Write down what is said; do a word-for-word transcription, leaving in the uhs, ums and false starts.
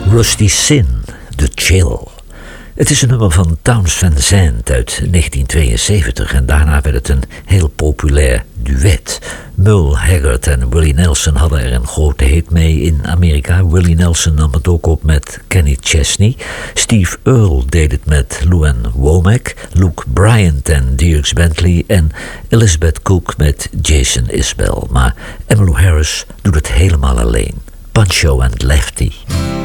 Rusty Sin, The Chill. Het is een nummer van Townes Van Zandt uit negentien tweeënzeventig en daarna werd het een heel populair duet. Merle Haggard en Willie Nelson hadden er een grote hit mee in Amerika. Willie Nelson nam het ook op met Kenny Chesney. Steve Earle deed het met Lou Anne Womack, Luke Bryant en Dierks Bentley en Elizabeth Cook met Jason Isbell. Maar Emmylou Harris doet het helemaal alleen. Pancho and Lefty.